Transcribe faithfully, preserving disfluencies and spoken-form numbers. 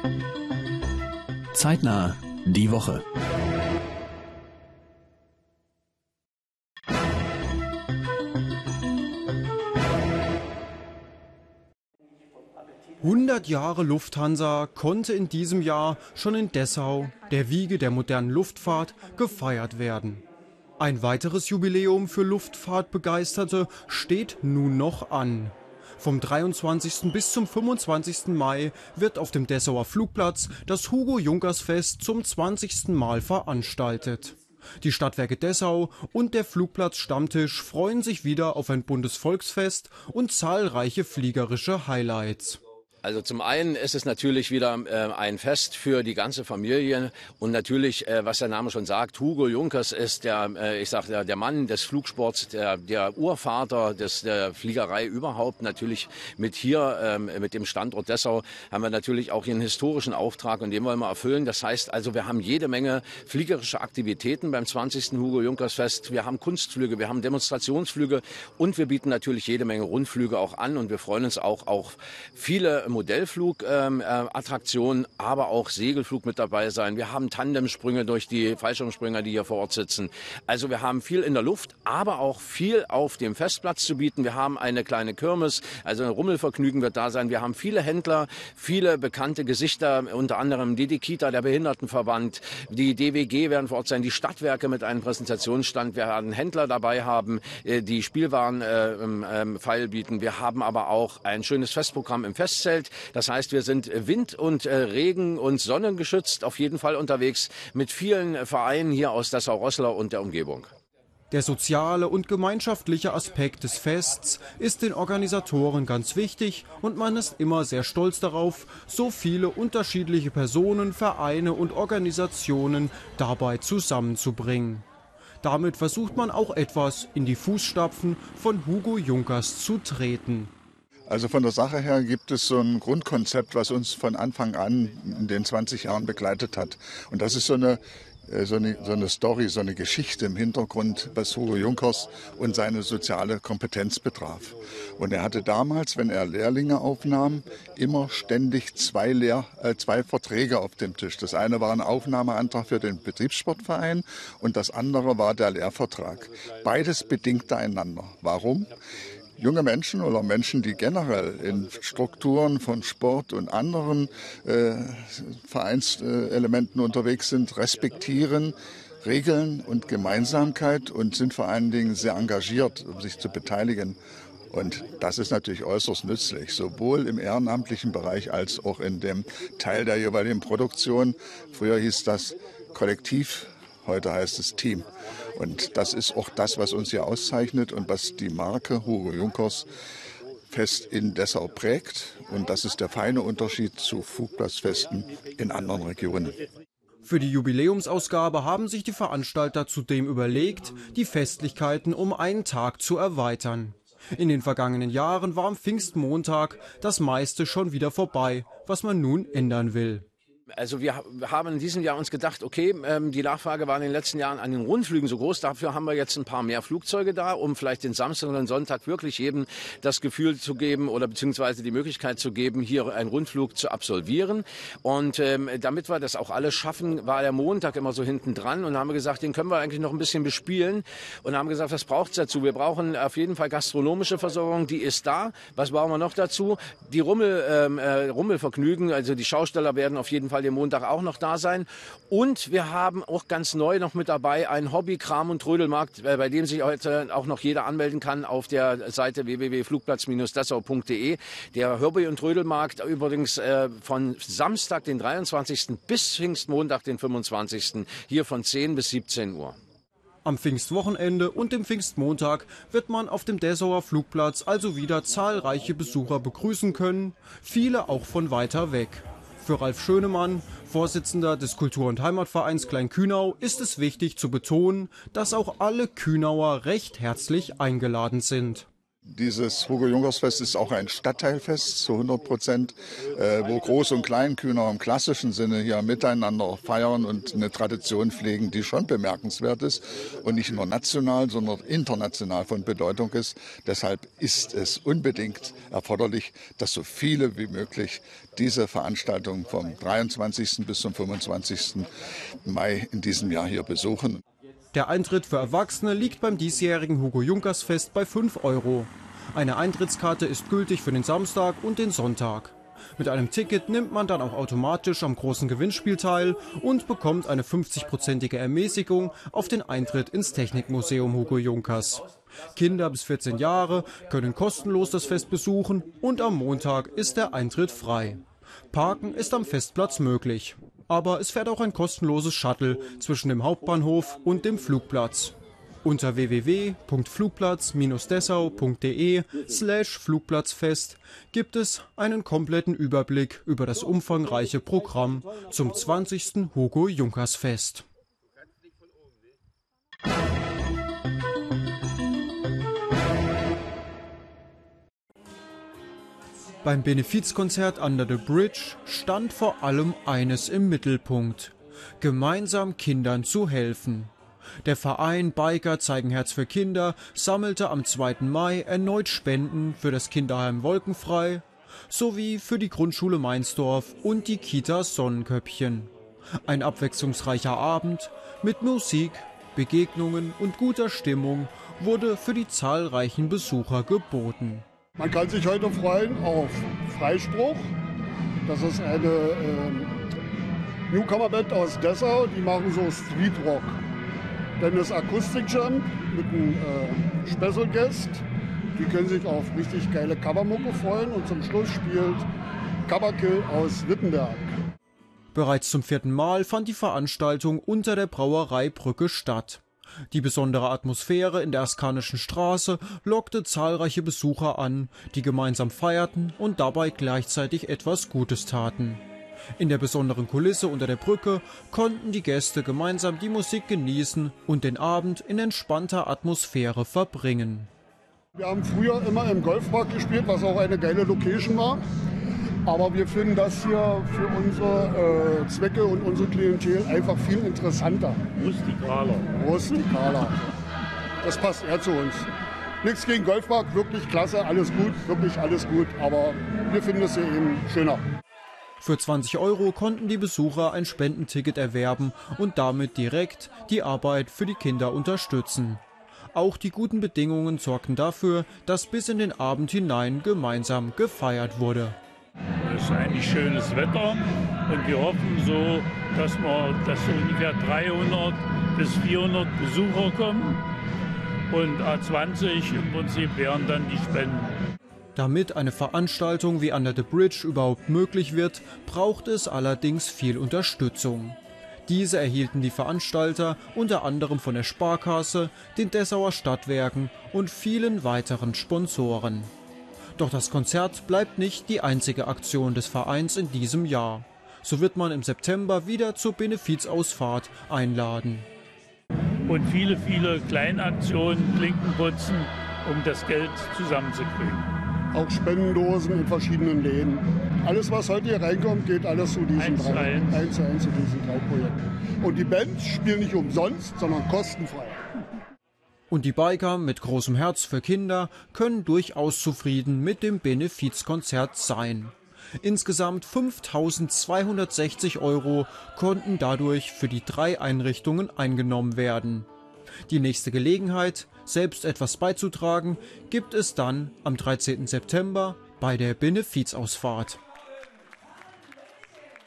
Zeitnah die Woche. hundert Jahre Lufthansa konnte in diesem Jahr schon in Dessau, der Wiege der modernen Luftfahrt, gefeiert werden. Ein weiteres Jubiläum für Luftfahrtbegeisterte steht nun noch an. Vom dreiundzwanzigsten bis zum fünfundzwanzigsten Mai wird auf dem Dessauer Flugplatz das Hugo-Junkers-Fest zum zwanzigsten Mal veranstaltet. Die Stadtwerke Dessau und der Flugplatz Stammtisch freuen sich wieder auf ein buntes Volksfest und zahlreiche fliegerische Highlights. Also zum einen ist es natürlich wieder äh, ein Fest für die ganze Familie und natürlich, äh, was der Name schon sagt, Hugo Junkers ist der, äh, ich sag der, der Mann des Flugsports, der, der Urvater des, der Fliegerei überhaupt. Natürlich mit hier, ähm, mit dem Standort Dessau haben wir natürlich auch hier einen historischen Auftrag und den wollen wir erfüllen. Das heißt also, wir haben jede Menge fliegerische Aktivitäten beim zwanzigsten Hugo Junkers Fest. Wir haben Kunstflüge, wir haben Demonstrationsflüge und wir bieten natürlich jede Menge Rundflüge auch an und wir freuen uns auch auf viele Modellflug-Attraktionen, ähm, äh, aber auch Segelflug mit dabei sein. Wir haben Tandemsprünge durch die Fallschirmspringer, die hier vor Ort sitzen. Also wir haben viel in der Luft, aber auch viel auf dem Festplatz zu bieten. Wir haben eine kleine Kirmes, also ein Rummelvergnügen wird da sein. Wir haben viele Händler, viele bekannte Gesichter, unter anderem die Kita, der Behindertenverband, die D W G werden vor Ort sein, die Stadtwerke mit einem Präsentationsstand. Wir werden Händler dabei haben, die Spielwaren äh, im ähm, Pfeil bieten. Wir haben aber auch ein schönes Festprogramm im Festzelt. Das heißt, wir sind Wind- und äh, Regen- und Sonnengeschützt auf jeden Fall unterwegs mit vielen Vereinen hier aus Dessau-Roßlau und der Umgebung. Der soziale und gemeinschaftliche Aspekt des Fests ist den Organisatoren ganz wichtig und man ist immer sehr stolz darauf, so viele unterschiedliche Personen, Vereine und Organisationen dabei zusammenzubringen. Damit versucht man auch etwas in die Fußstapfen von Hugo Junkers zu treten. Also von der Sache her gibt es so ein Grundkonzept, was uns von Anfang an in den zwanzig Jahren begleitet hat. Und das ist so eine, so eine, so eine Story, so eine Geschichte im Hintergrund, was Hugo Junkers und seine soziale Kompetenz betraf. Und er hatte damals, wenn er Lehrlinge aufnahm, immer ständig zwei, Lehr-, äh, zwei Verträge auf dem Tisch. Das eine war ein Aufnahmeantrag für den Betriebssportverein und das andere war der Lehrvertrag. Beides bedingte einander. Warum? Junge Menschen oder Menschen, die generell in Strukturen von Sport und anderen äh, Vereinselementen unterwegs sind, respektieren Regeln und Gemeinsamkeit und sind vor allen Dingen sehr engagiert, um sich zu beteiligen. Und das ist natürlich äußerst nützlich, sowohl im ehrenamtlichen Bereich als auch in dem Teil der jeweiligen Produktion. Früher hieß das Kollektiv, heute heißt es Team. Und das ist auch das, was uns hier auszeichnet und was die Marke Hugo Junkers Fest in Dessau prägt. Und das ist der feine Unterschied zu Flugplatzfesten in anderen Regionen. Für die Jubiläumsausgabe haben sich die Veranstalter zudem überlegt, die Festlichkeiten um einen Tag zu erweitern. In den vergangenen Jahren war am Pfingstmontag das meiste schon wieder vorbei, was man nun ändern will. Also wir haben in diesem Jahr uns gedacht, okay, ähm, die Nachfrage war in den letzten Jahren an den Rundflügen so groß, dafür haben wir jetzt ein paar mehr Flugzeuge da, um vielleicht den Samstag und den Sonntag wirklich jedem das Gefühl zu geben oder beziehungsweise die Möglichkeit zu geben, hier einen Rundflug zu absolvieren. Und ähm, damit wir das auch alles schaffen, war der Montag immer so hinten dran und haben wir gesagt, den können wir eigentlich noch ein bisschen bespielen und haben gesagt, was braucht's dazu? Wir brauchen auf jeden Fall gastronomische Versorgung, die ist da. Was brauchen wir noch dazu? Die Rummel, ähm, äh, Rummelvergnügen, also die Schausteller werden auf jeden Fall den Montag auch noch da sein. Und wir haben auch ganz neu noch mit dabei einen Hobby-, Kram- und Trödelmarkt, bei dem sich heute auch noch jeder anmelden kann auf der Seite w w w punkt flugplatz Bindestrich dessau punkt de. Der Hobby- und Trödelmarkt übrigens äh, von Samstag, den dreiundzwanzigsten bis Pfingstmontag, den fünfundzwanzigsten hier von zehn bis siebzehn Uhr. Am Pfingstwochenende und dem Pfingstmontag wird man auf dem Dessauer Flugplatz also wieder zahlreiche Besucher begrüßen können, viele auch von weiter weg. Für Ralf Schönemann, Vorsitzender des Kultur- und Heimatvereins Klein-Kühnau, ist es wichtig zu betonen, dass auch alle Kühnauer recht herzlich eingeladen sind. Dieses Hugo-Junkers-Fest ist auch ein Stadtteilfest zu hundert Prozent, äh, wo Groß- und Kleinkühner im klassischen Sinne hier miteinander feiern und eine Tradition pflegen, die schon bemerkenswert ist und nicht nur national, sondern international von Bedeutung ist. Deshalb ist es unbedingt erforderlich, dass so viele wie möglich diese Veranstaltung vom dreiundzwanzigsten bis zum fünfundzwanzigsten Mai in diesem Jahr hier besuchen. Der Eintritt für Erwachsene liegt beim diesjährigen Hugo-Junkers-Fest bei fünf Euro. Eine Eintrittskarte ist gültig für den Samstag und den Sonntag. Mit einem Ticket nimmt man dann auch automatisch am großen Gewinnspiel teil und bekommt eine fünfzigprozentige Ermäßigung auf den Eintritt ins Technikmuseum Hugo Junkers. Kinder bis vierzehn Jahre können kostenlos das Fest besuchen und am Montag ist der Eintritt frei. Parken ist am Festplatz möglich. Aber es fährt auch ein kostenloses Shuttle zwischen dem Hauptbahnhof und dem Flugplatz. Unter w w w punkt flugplatz Bindestrich dessau punkt de slash Flugplatzfest gibt es einen kompletten Überblick über das umfangreiche Programm zum zwanzigsten Hugo Junkers Fest. Beim Benefizkonzert Under the Bridge stand vor allem eines im Mittelpunkt: gemeinsam Kindern zu helfen. Der Verein Biker zeigen Herz für Kinder sammelte am zweiten Mai erneut Spenden für das Kinderheim Wolkenfrei sowie für die Grundschule Mainsdorf und die Kita Sonnenköpfchen. Ein abwechslungsreicher Abend mit Musik, Begegnungen und guter Stimmung wurde für die zahlreichen Besucher geboten. Man kann sich heute freuen auf Freispruch. Das ist eine äh, Newcomer-Band aus Dessau, die machen so Street Rock. Dann das Akustik-Jump mit einem äh, Special Guest. Die können sich auf richtig geile Covermucke freuen. Und zum Schluss spielt Coverkill aus Wittenberg. Bereits zum vierten Mal fand die Veranstaltung unter der Brauereibrücke statt. Die besondere Atmosphäre in der Askanischen Straße lockte zahlreiche Besucher an, die gemeinsam feierten und dabei gleichzeitig etwas Gutes taten. In der besonderen Kulisse unter der Brücke konnten die Gäste gemeinsam die Musik genießen und den Abend in entspannter Atmosphäre verbringen. Wir haben früher immer im Golfpark gespielt, was auch eine geile Location war. Aber wir finden das hier für unsere äh, Zwecke und unsere Klientel einfach viel interessanter. Rustikaler. Rustikaler. Das passt eher zu uns. Nichts gegen Golfpark, wirklich klasse, alles gut, wirklich alles gut. Aber wir finden es hier eben schöner. Für zwanzig Euro konnten die Besucher ein Spendenticket erwerben und damit direkt die Arbeit für die Kinder unterstützen. Auch die guten Bedingungen sorgten dafür, dass bis in den Abend hinein gemeinsam gefeiert wurde. Es ist eigentlich schönes Wetter und wir hoffen so, dass, wir, dass so ungefähr dreihundert bis vierhundert Besucher kommen und A zwanzig im Prinzip wären dann die Spenden. Damit eine Veranstaltung wie Under the Bridge überhaupt möglich wird, braucht es allerdings viel Unterstützung. Diese erhielten die Veranstalter unter anderem von der Sparkasse, den Dessauer Stadtwerken und vielen weiteren Sponsoren. Doch das Konzert bleibt nicht die einzige Aktion des Vereins in diesem Jahr. So wird man im September wieder zur Benefizausfahrt einladen. Und viele, viele Kleinaktionen, Klinkenputzen, um das Geld zusammenzukriegen. Auch Spendendosen in verschiedenen Läden. Alles, was heute hier reinkommt, geht alles zu diesen eins drei, zu eins. eins zu eins zu diesen drei Projekten. Und die Bands spielen nicht umsonst, sondern kostenfrei. Und die Biker mit großem Herz für Kinder können durchaus zufrieden mit dem Benefizkonzert sein. Insgesamt fünftausendzweihundertsechzig Euro konnten dadurch für die drei Einrichtungen eingenommen werden. Die nächste Gelegenheit, selbst etwas beizutragen, gibt es dann am dreizehnten September bei der Benefizausfahrt.